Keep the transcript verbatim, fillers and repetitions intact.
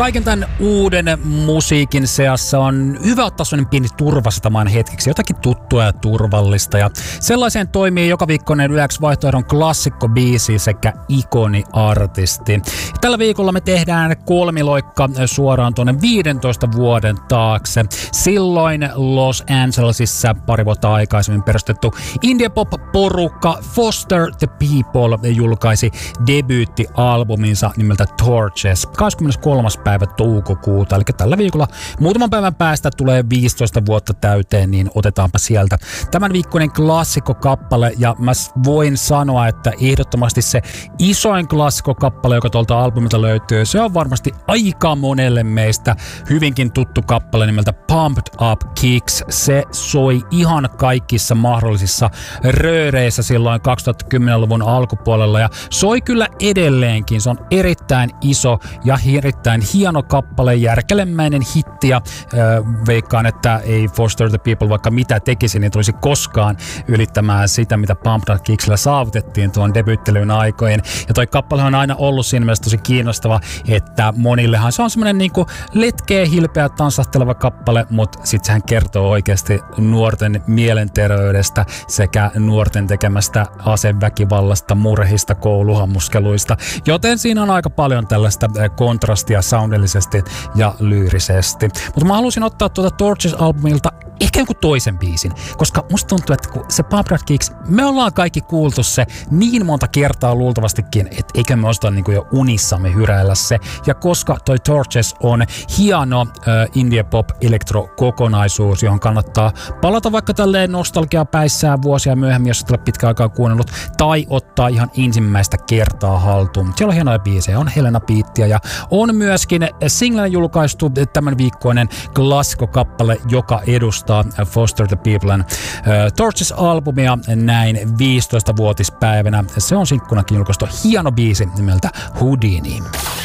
kaiken tämän uuden musiikin seassa on hyvä ottaa sellainen pieni turvasatamaan hetkeksi, jotakin tuttua ja turvallista. Ja sellaiseen toimii joka viikkoinen Ylex Vaihtoehdon klassikkobiisi sekä ikoniartisti. Tällä viikolla me tehdään kolmiloikka suoraan tuonne viidentoista vuoden taakse. Silloin Los Angelesissa pari vuotta aikaisemmin perustettu indie pop porukka Foster the People julkaisi debyyttialbuminsa nimeltä Torches kahdeskymmeneskolmas päivä toukokuuta. Eli tällä viikolla muutaman päivän päästä tulee viisitoista vuotta täyteen, niin otetaanpa sieltä tämän viikkoinen klassikkokappale. Ja mä voin sanoa, että ehdottomasti se isoin klassikkokappale, joka tuolta albumilta löytyy, se on varmasti aika monelle meistä hyvinkin tuttu kappale nimeltä Pumped Up Kicks. Se soi ihan kaikissa mahdollisissa rööreissä silloin kaksituhattakymmenluvun alkupuolella ja soi kyllä edelleenkin. Se on erittäin iso ja erittäin hieno kappale, järkelemäinen hitti ja äh, veikkaan, että ei Foster the People vaikka mitä tekisi, niin tulisi koskaan ylittämään sitä, mitä Pumped Up Kicksillä saavutettiin tuon debyyttelyn aikojen. Ja toi kappale on aina ollut siinä mielessä tosi kiinnostava, että monillehan se on semmoinen niinku letkeä, hilpeä, tanssahteleva kappale, mutta sit sehän kertoo oikeasti nuorten mielenterveydestä sekä nuorten tekemästä aseväkivallasta, murhista, kouluhammuskeluista. Joten siinä on aika paljon tällaista kontrastia soundillisesti ja lyyrisesti. Mutta mä halusin ottaa tuota Torches-albumilta ehkä jonkun toisen biisin, koska musta tuntuu, että kun se Pumped Up Kicks, me ollaan kaikki kuultu se niin monta kertaa luultavastikin, että eikä me osata niin kuin jo unissamme hyräillä se. Ja koska toi Torches on hieno äh, indie pop elektro kokonaisuus, johon kannattaa palata vaikka tälleen nostalgiapäissään vuosia myöhemmin, jos et ole pitkään aikaa kuunnellut, tai ottaa ihan ensimmäistä kertaa haltuun. Siellä on hienoja biisejä, on Helena Beattiä ja on myöskin singlen julkaistu tämän viikkoinen klassikkokappale, joka edustaa Foster the Peoplen uh, Torches-albumia näin viisitoistavuotispäivänä. Se on sinkkunakin julkaistu hieno biisi nimeltä Houdini.